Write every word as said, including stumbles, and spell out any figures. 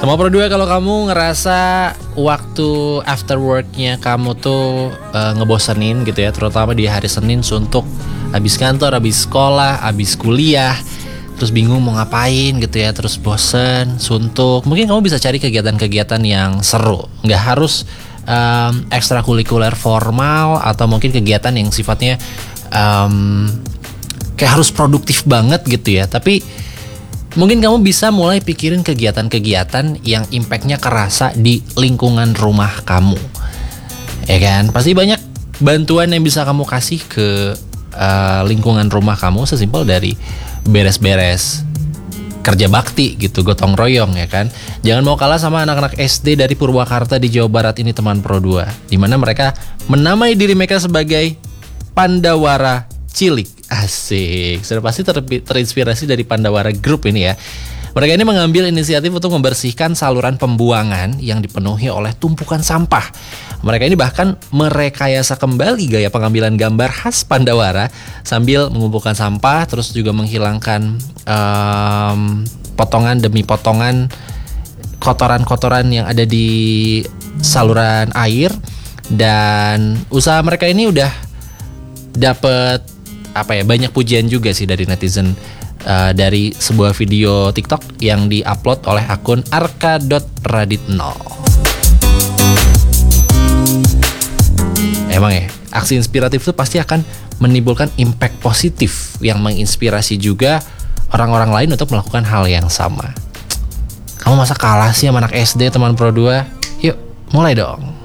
Teman Pro dua, kalau kamu ngerasa waktu after worknya kamu tuh uh, ngebosenin gitu ya, terutama di hari Senin suntuk, habis kantor, habis sekolah, habis kuliah, terus bingung mau ngapain gitu ya, terus bosen, suntuk, mungkin kamu bisa cari kegiatan-kegiatan yang seru. Nggak harus um, ekstrakurikuler formal, atau mungkin kegiatan yang sifatnya um, kayak harus produktif banget gitu ya. Tapi mungkin kamu bisa mulai pikirin kegiatan-kegiatan yang impactnya kerasa di lingkungan rumah kamu, ya kan? Pasti banyak bantuan yang bisa kamu kasih ke uh, lingkungan rumah kamu, sesimpel dari beres-beres kerja bakti gitu, gotong royong, ya kan? Jangan mau kalah sama anak-anak S D dari Purwakarta di Jawa Barat ini, teman Pro dua, dimana mereka menamai diri mereka sebagai Pandawara Cilik. Asik, sudah pasti ter- terinspirasi dari Pandawara Group ini ya. Mereka ini mengambil inisiatif untuk membersihkan saluran pembuangan yang dipenuhi oleh tumpukan sampah. Mereka ini bahkan merekayasa kembali gaya pengambilan gambar khas Pandawara sambil mengumpulkan sampah, terus juga menghilangkan um, potongan demi potongan kotoran-kotoran yang ada di saluran air. Dan usaha mereka ini udah dapet apa ya, banyak pujian juga sih dari netizen uh, dari sebuah video TikTok yang diupload oleh akun arka dot raditno. Emang ya, aksi inspiratif itu pasti akan menimbulkan impact positif yang menginspirasi juga orang-orang lain untuk melakukan hal yang sama. Kamu masa kalah sih sama anak S D, teman Pro dua? Yuk, mulai dong.